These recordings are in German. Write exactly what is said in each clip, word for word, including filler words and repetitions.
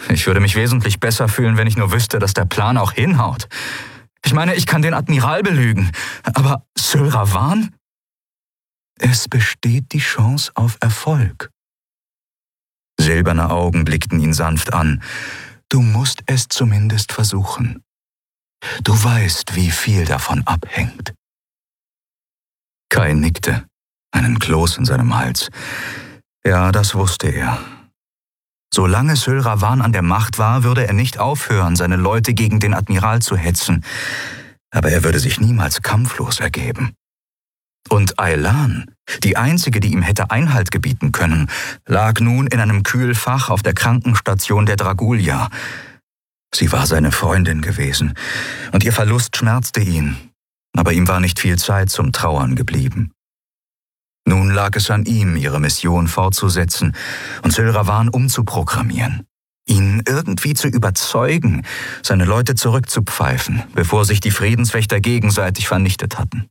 Ich würde mich wesentlich besser fühlen, wenn ich nur wüsste, dass der Plan auch hinhaut. Ich meine, ich kann den Admiral belügen, aber Syl Ravan? Es besteht die Chance auf Erfolg. Silberne Augen blickten ihn sanft an. Du musst es zumindest versuchen. Du weißt, wie viel davon abhängt. Kai nickte, einen Kloß in seinem Hals. Ja, das wusste er. Solange Syl Ravan an der Macht war, würde er nicht aufhören, seine Leute gegen den Admiral zu hetzen. Aber er würde sich niemals kampflos ergeben. Und Aylan, die einzige, die ihm hätte Einhalt gebieten können, lag nun in einem Kühlfach auf der Krankenstation der Dragulia. Sie war seine Freundin gewesen, und ihr Verlust schmerzte ihn, aber ihm war nicht viel Zeit zum Trauern geblieben. Nun lag es an ihm, ihre Mission fortzusetzen und Syl Ravan umzuprogrammieren, ihn irgendwie zu überzeugen, seine Leute zurückzupfeifen, bevor sich die Friedenswächter gegenseitig vernichtet hatten.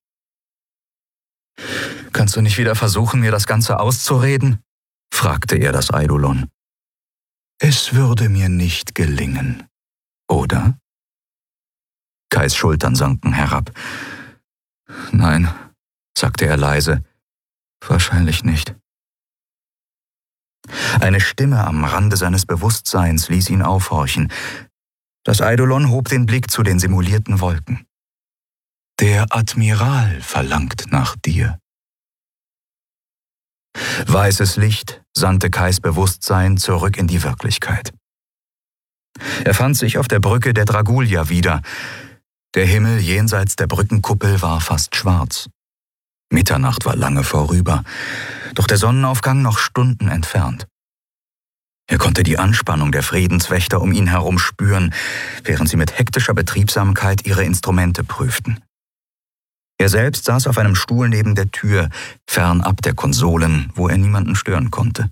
»Kannst du nicht wieder versuchen, mir das Ganze auszureden?« fragte er das Eidolon. »Es würde mir nicht gelingen, oder?« Kais Schultern sanken herab. »Nein«, sagte er leise, »wahrscheinlich nicht.« Eine Stimme am Rande seines Bewusstseins ließ ihn aufhorchen. Das Eidolon hob den Blick zu den simulierten Wolken. »Der Admiral verlangt nach dir.« Weißes Licht sandte Kais Bewusstsein zurück in die Wirklichkeit. Er fand sich auf der Brücke der Dragulia wieder. Der Himmel jenseits der Brückenkuppel war fast schwarz. Mitternacht war lange vorüber, doch der Sonnenaufgang noch Stunden entfernt. Er konnte die Anspannung der Friedenswächter um ihn herum spüren, während sie mit hektischer Betriebsamkeit ihre Instrumente prüften. Er selbst saß auf einem Stuhl neben der Tür, fernab der Konsolen, wo er niemanden stören konnte.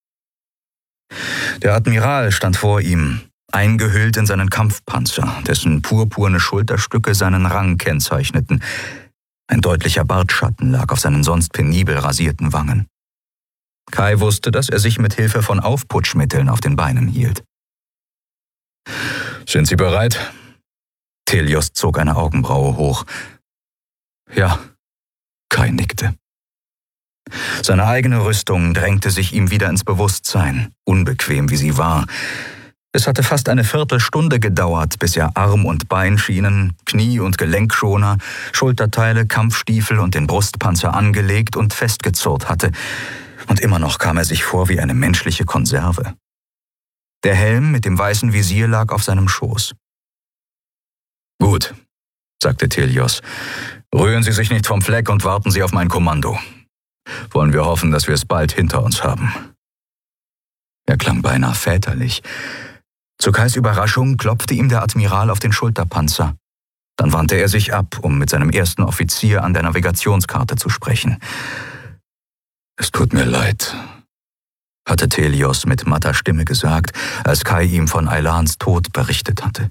Der Admiral stand vor ihm, eingehüllt in seinen Kampfpanzer, dessen purpurne Schulterstücke seinen Rang kennzeichneten. Ein deutlicher Bartschatten lag auf seinen sonst penibel rasierten Wangen. Kai wusste, dass er sich mit Hilfe von Aufputschmitteln auf den Beinen hielt. »Sind Sie bereit?« Telios zog eine Augenbraue hoch. »Ja«, Kai nickte. Seine eigene Rüstung drängte sich ihm wieder ins Bewusstsein, unbequem wie sie war. Es hatte fast eine Viertelstunde gedauert, bis er Arm- und Beinschienen, Knie- und Gelenkschoner, Schulterteile, Kampfstiefel und den Brustpanzer angelegt und festgezurrt hatte. Und immer noch kam er sich vor wie eine menschliche Konserve. Der Helm mit dem weißen Visier lag auf seinem Schoß. »Gut«, sagte Telios. »Rühren Sie sich nicht vom Fleck und warten Sie auf mein Kommando. Wollen wir hoffen, dass wir es bald hinter uns haben.« Er klang beinahe väterlich. Zu Kais Überraschung klopfte ihm der Admiral auf den Schulterpanzer. Dann wandte er sich ab, um mit seinem ersten Offizier an der Navigationskarte zu sprechen. »Es tut mir leid«, hatte Telios mit matter Stimme gesagt, als Kai ihm von Aylans Tod berichtet hatte.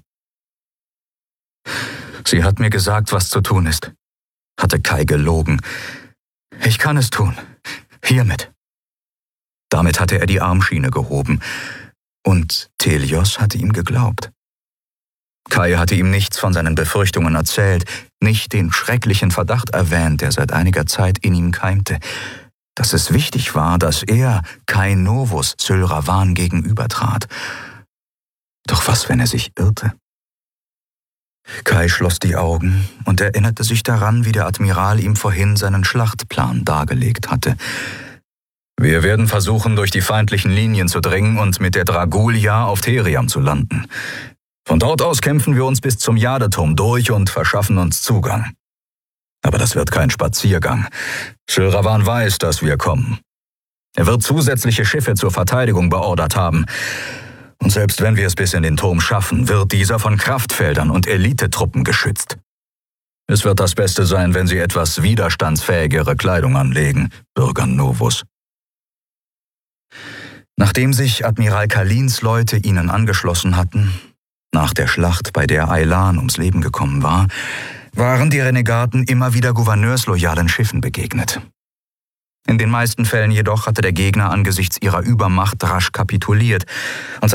»Sie hat mir gesagt, was zu tun ist«, hatte Kai gelogen. »Ich kann es tun. Hiermit.« Damit hatte er die Armschiene gehoben. Und Telios hatte ihm geglaubt. Kai hatte ihm nichts von seinen Befürchtungen erzählt, nicht den schrecklichen Verdacht erwähnt, der seit einiger Zeit in ihm keimte, dass es wichtig war, dass er, Kai Novus, Syl Ravan gegenübertrat. Doch was, wenn er sich irrte? Kai schloss die Augen und erinnerte sich daran, wie der Admiral ihm vorhin seinen Schlachtplan dargelegt hatte. »Wir werden versuchen, durch die feindlichen Linien zu dringen und mit der Dragulia auf Theriam zu landen. Von dort aus kämpfen wir uns bis zum Jadeturm durch und verschaffen uns Zugang. Aber das wird kein Spaziergang. Syl Ravan weiß, dass wir kommen. Er wird zusätzliche Schiffe zur Verteidigung beordert haben. Und selbst wenn wir es bis in den Turm schaffen, wird dieser von Kraftfeldern und Elitetruppen geschützt. Es wird das Beste sein, wenn Sie etwas widerstandsfähigere Kleidung anlegen, Bürger Novus.« Nachdem sich Admiral Kalins Leute ihnen angeschlossen hatten, nach der Schlacht, bei der Aylan ums Leben gekommen war, waren die Renegaten immer wieder gouverneursloyalen Schiffen begegnet. In den meisten Fällen jedoch hatte der Gegner angesichts ihrer Übermacht rasch kapituliert und